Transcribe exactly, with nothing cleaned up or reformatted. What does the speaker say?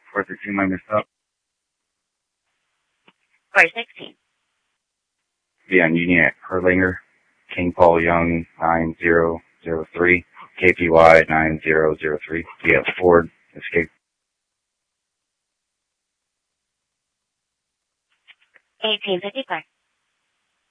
four thirteen, my missed up. four sixteen. Be on Union at Herlinger, King Paul Young, nine zero zero three, K P Y nine zero zero three. Be at Ford, Escape. eighteen fifty-four.